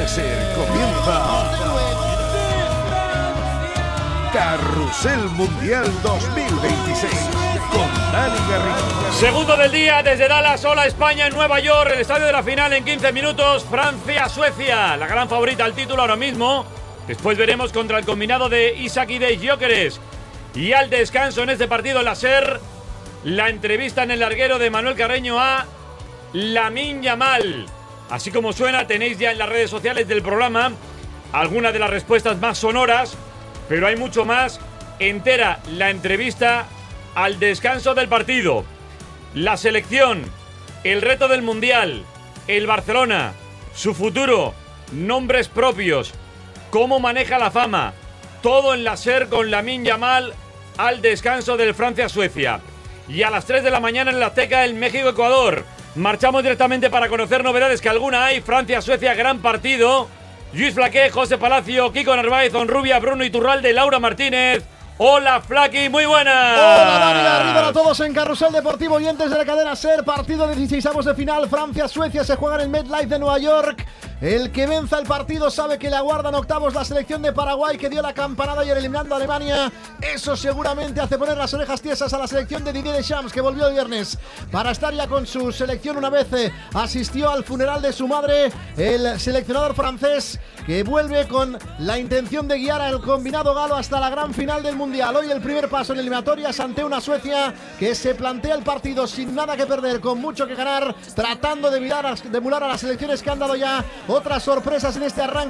SER comienza Carrusel Mundial 2026 con Dani Garrido. Segundo del día desde Dallas. Hola España en Nueva York. El estadio de la final en 15 minutos. Francia-Suecia, la gran favorita al título ahora mismo. Después veremos contra el combinado de Isaac y de Gyökeres. Y al descanso en este partido en la SER, la entrevista en el larguero de Manuel Carreño a Lamine Yamal. Así como suena, tenéis ya en las redes sociales del programa algunas de las respuestas más sonoras, pero hay mucho más. Entera la entrevista al descanso del partido. La selección, el reto del Mundial, el Barcelona, su futuro, nombres propios, cómo maneja la fama. Todo en la SER con Lamine Yamal al descanso del Francia-Suecia. Y a las 3 de la mañana en la Azteca el México-Ecuador. Marchamos directamente para conocer novedades, que alguna hay. Francia-Suecia, gran partido. Lluís Flaqué, José Palacio, Kiko Narváez, Onrubia, Bruno Iturralde, Laura Martínez. Hola Flaqui, muy buenas. Hola Dani, arriba a todos en Carrusel Deportivo y antes de la cadena SER, partido de 16avos de final. Francia-Suecia se juega en el MetLife de Nueva York. El que venza el partido sabe que le aguardan octavos la selección de Paraguay, que dio la campanada ayer eliminando a Alemania. Eso seguramente hace poner las orejas tiesas a la selección de Didier Deschamps, que volvió el viernes para estar ya con su selección una vez asistió al funeral de su madre. El seleccionador francés que vuelve con la intención de guiar al combinado galo hasta la gran final del Mundial. Hoy el primer paso en eliminatorias ante una Suecia que se plantea el partido sin nada que perder, con mucho que ganar, tratando de emular a las selecciones que han dado ya otras sorpresas en este arranque